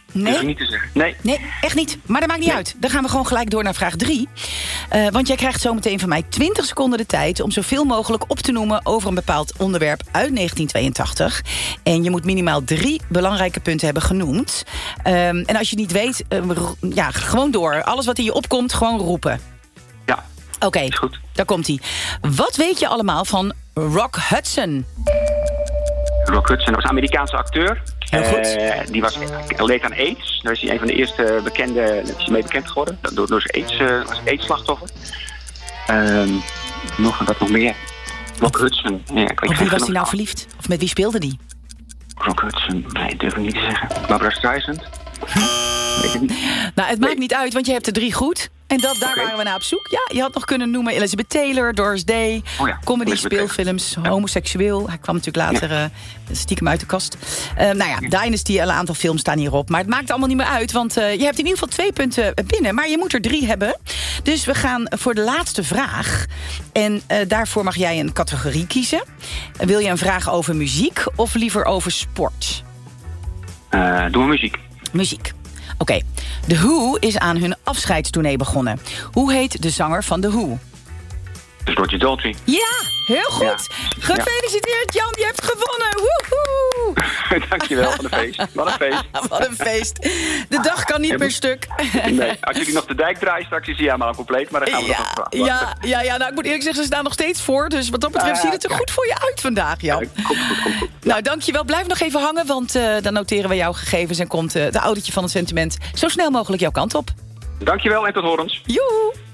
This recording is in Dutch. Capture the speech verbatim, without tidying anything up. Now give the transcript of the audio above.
Nee? Durf ik niet te zeggen. Nee. Nee, echt niet. Maar dat maakt niet Nee. uit. Dan gaan we gewoon gelijk door naar vraag drie. Uh, want jij krijgt zometeen van mij twintig seconden de tijd... om zoveel mogelijk op te noemen over een bepaald onderwerp uit negentien tweeëntachtig. En je moet minimaal drie belangrijke punten hebben genoemd. Um, en als je het niet weet, uh, ro- ja, gewoon door. Alles wat in je opkomt, gewoon roepen. Ja, Oké, okay, is goed. daar komt-ie. Wat weet je allemaal van Rock Hudson? Rock Hudson was een Amerikaanse acteur. Heel goed. Uh, die was, leed aan AIDS. Daar is hij een van de eerste bekende, daar is hij mee bekend geworden. Door, door zijn AIDS, uh, was AIDS-slachtoffer. Um, nog wat nog meer. Rock Hudson. Ja, ik weet Op wie was hij nog- nou verliefd? Of met wie speelde die? Rock Hudson, nee, durf ik niet te zeggen. Barbara Streisand? Weet ik niet. Nou, het Nee. maakt niet uit, want je hebt er drie goed. En dat, daar Oké. waren we naar op zoek. Ja, je had nog kunnen noemen Elizabeth Taylor, Doris Day... Oh ja, comedy, Elizabeth Taylor. speelfilms, homoseksueel. Hij kwam natuurlijk later uh, stiekem uit de kast. Uh, nou ja, Dynasty, een aantal films staan hierop. Maar het maakt allemaal niet meer uit, want uh, je hebt in ieder geval twee punten binnen. Maar je moet er drie hebben. Dus we gaan voor de laatste vraag. En uh, daarvoor mag jij een categorie kiezen. Uh, wil je een vraag over muziek of liever over sport? Uh, doe maar muziek. Muziek. Oké, okay. The Who is aan hun afscheidstournee begonnen. Hoe heet de zanger van The Who? Dus Roger Daltrey. Ja, heel goed. Ja. Gefeliciteerd, Jan, je hebt gewonnen. Woehoe. Dankjewel, wat een feest. Wat een feest. Wat een feest. De dag kan niet Ja, meer stuk. Nee, als jullie nog de dijk draaien, straks is hij helemaal compleet. Maar dan gaan we Ja, nog wat ja, ja, ja, nou, ik moet eerlijk zeggen, ze staan nog steeds voor. Dus wat dat betreft Ah, ziet het er kijk. goed voor je uit vandaag, Jan. Ja, komt goed, komt goed. Nou, dankjewel. Blijf nog even hangen, want uh, dan noteren we jouw gegevens... en komt uh, de autootje van het sentiment zo snel mogelijk jouw kant op. Dankjewel en tot horens. Joe!